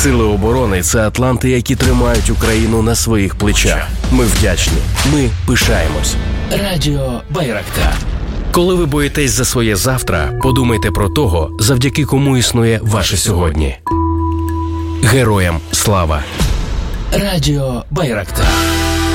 Сили оборони – це атланти, які тримають Україну на своїх плечах. Ми вдячні. Ми пишаємось. Радіо Байрактар. Коли ви боїтесь за своє завтра, подумайте про того, завдяки кому існує ваше сьогодні. Героям слава. Радіо Байрактар.